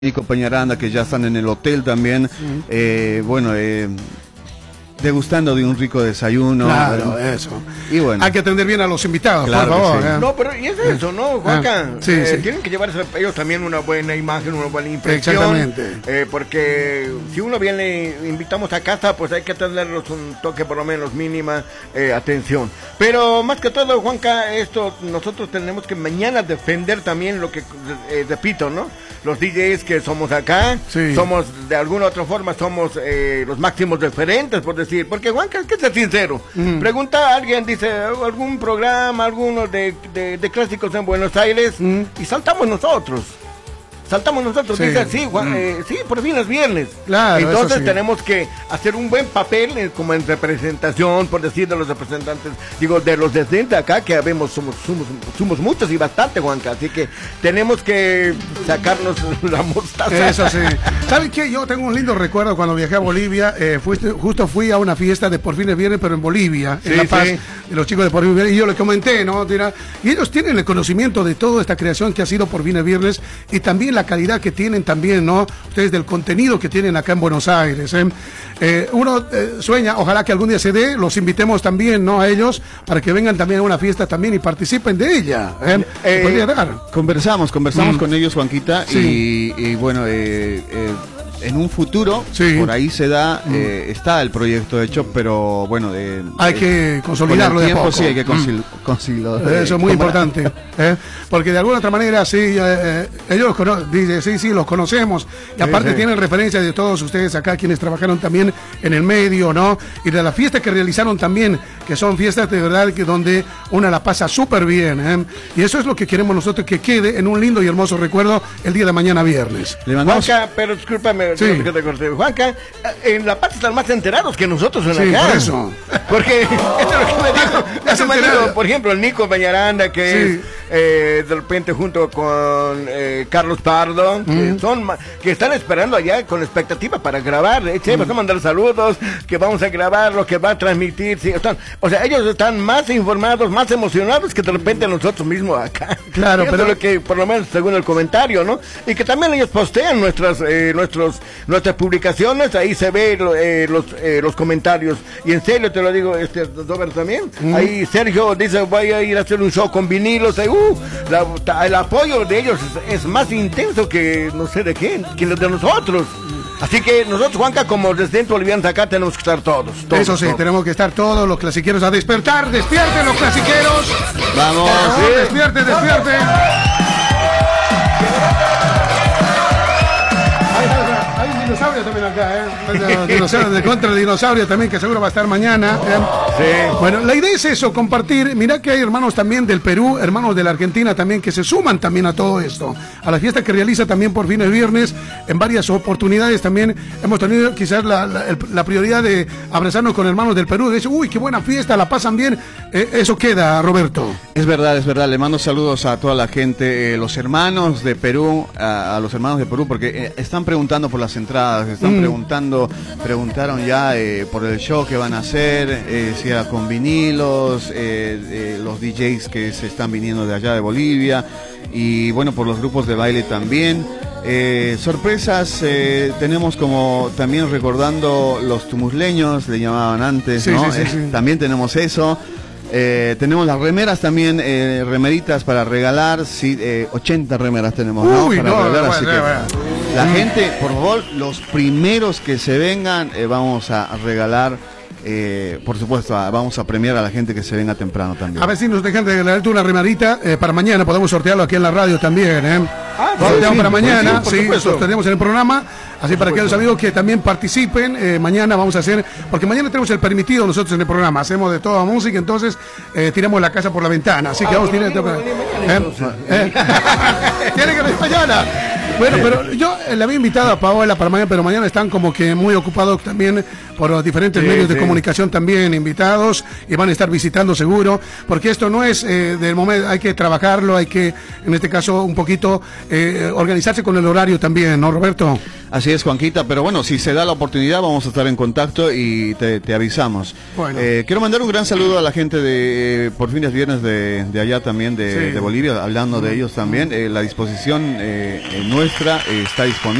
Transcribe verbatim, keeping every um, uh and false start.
Nico Peñaranda, que ya están en el hotel también, uh-huh. eh, bueno, eh, degustando de un rico desayuno. Claro, eh, eso. Y bueno. Hay que atender bien a los invitados, claro, por favor. Sí. Eh. No, pero y es eso, ¿no, Juanca? Ah, sí, eh, sí. Tienen que llevarse ellos también una buena imagen, una buena impresión. Exactamente. Eh, porque si uno viene, invitamos a casa, pues hay que tenerlos un toque, por lo menos mínima eh, atención. Pero más que todo, Juanca, esto nosotros tenemos que mañana defender también lo que, eh, repito, ¿no? Los D Js que somos acá, sí. somos de alguna otra forma, somos eh, los máximos referentes, por decir. Porque, Juanca, hay que ser sincero. Mm. Pregunta a alguien, dice, algún programa, alguno de, de, de clásicos en Buenos Aires, mm. y saltamos nosotros. Saltamos nosotros, sí, dice, sí, Juan, mm. eh, sí, por fin es viernes. Claro, entonces sí. tenemos que hacer un buen papel eh, como en representación, por decir, de los representantes, digo, de los de de acá, que habemos, somos, somos, somos muchos y bastante, Juanca, así que tenemos que sacarnos la mostaza. Eso sí. ¿Sabes qué? Yo tengo un lindo recuerdo cuando viajé a Bolivia, eh, fuiste, justo fui a una fiesta de Por Fin es Viernes, pero en Bolivia, sí, en La Paz, sí. de los chicos de Por Fin es Viernes, y yo les comenté, ¿no? Y ellos tienen el conocimiento de toda esta creación que ha sido Por Fin es Viernes, y también la calidad que tienen también, ¿no? Ustedes del contenido que tienen acá en Buenos Aires, ¿eh? Eh, uno eh, sueña, ojalá que algún día se dé, los invitemos también, ¿no? A ellos, para que vengan también a una fiesta también y participen de ella, ¿eh? Eh, ¿Podría dar? Conversamos, conversamos mm. con ellos, Juanquita, sí. y, y bueno, eh, eh, en un futuro, sí. por ahí se da, mm. eh, está el proyecto hecho, pero bueno, eh, hay que consolidarlo con el tiempo, de a poco. Sí, hay que consil- mm. consolidarlo. Eso es muy importante, ¿eh? Porque de alguna otra manera, sí, eh, ellos los conocen, dice, sí, sí, los conocemos, y aparte sí, sí. tienen referencia de todos ustedes acá, quienes trabajaron también en el medio, ¿no? Y de las fiestas que realizaron también, que son fiestas de verdad que donde una la pasa súper bien, ¿eh? Y eso es lo que queremos nosotros, que quede en un lindo y hermoso recuerdo el día de mañana viernes. Le mandamos... Juanca, pero discúlpame, sí. que te corté. Juanca, en La Paz están más enterados que nosotros en sí, acá. por eso. Porque eso es lo que me dijo. Eso me dijo, por ejemplo, el Nico Peñaranda, que sí. es eh, de repente junto con eh, Carlos Pardo, mm. que son que están esperando allá con expectativa para grabar. Eh, che, mm. vamos a mandar saludos, que vamos a grabar lo que va a transmitir. Sí, están, o sea, ellos están más informados, más emocionados que de repente nosotros mismos acá. Claro, eso pero es lo que, por lo menos según el comentario, ¿no? Y que también ellos postean nuestras, eh, nuestros, nuestras publicaciones, ahí se ve eh, los, eh, los comentarios. Y en serio te lo digo, este Robert también. Mm. Ahí Sergio dice, voy a ir a hacer un show con vinilos. Ahí, uh, la, el apoyo de ellos es, es más intenso que no sé de quién, que los de nosotros. Así que nosotros, Juanca, como residentes bolivianos acá, tenemos que estar todos. todos Eso sí, todos. Tenemos que estar todos los clasiqueros a despertar. ¡Despierten los clasiqueros! ¡Vamos! Sí. ¡Despierten, despierten! Hay un dinosaurio también acá, ¿eh? Dinosaurio de contra el dinosaurio también, que seguro va a estar mañana. ¿eh? Sí. Bueno, la idea es eso, compartir. Mirá que hay hermanos también del Perú, hermanos de la Argentina también, que se suman también a todo esto. A la fiesta que realiza también Por Fin es Viernes, en varias oportunidades también hemos tenido quizás la, la, la prioridad de abrazarnos con hermanos del Perú. De decir, uy, qué buena fiesta, la pasan bien. Eh, eso queda, Roberto. Es verdad, es verdad. Le mando saludos a toda la gente, eh, los hermanos de Perú, a, a los hermanos de Perú, porque eh, están preguntando por las entradas, están mm. preguntando, preguntaron ya eh, por el show que van a hacer, eh, si era con vinilos, eh, eh, los D Js que se están viniendo de allá de Bolivia, y bueno, por los grupos de baile también. Eh, sorpresas eh, tenemos, como también recordando los tumusleños, le llamaban antes, sí, ¿no? sí, sí, eh, sí. También tenemos eso. Eh, tenemos las remeras también, eh, remeritas para regalar, sí, eh, ochenta remeras tenemos, ¿no? Uy, para no, regalar, bueno, así bueno, que bueno. la gente, por favor, los primeros que se vengan, eh, vamos a regalar, eh, por supuesto, a, vamos a premiar a la gente que se venga temprano también. A ver si nos dejan regalarte una remerita eh, para mañana, podemos sortearlo aquí en la radio también, ¿eh? Ah, sorteamos sí, para mañana, sí, lo tenemos en el programa, así para aquellos amigos que también participen, eh, mañana vamos a hacer, porque mañana tenemos el permitido nosotros en el programa, hacemos de toda música, entonces eh, tiramos la casa por la ventana, así que ah, vamos a tirar... ¿Eh? ¿Eh? Tiene que venir mañana. Bueno, pero yo eh, le había invitado a Paola para mañana, pero mañana están como que muy ocupados también por los diferentes sí, medios sí. de comunicación también invitados, y van a estar visitando seguro, porque esto no es eh, del momento, hay que trabajarlo, hay que, en este caso, un poquito eh, organizarse con el horario también, ¿no, Roberto? Así es, Juanquita, pero bueno, si se da la oportunidad vamos a estar en contacto y te, te avisamos. Bueno. Eh, quiero mandar un gran saludo a la gente de, eh, por fin es viernes de, de allá también, de, sí. de Bolivia, hablando mm. de ellos también. Eh, la disposición eh, nuestra eh, está disponible.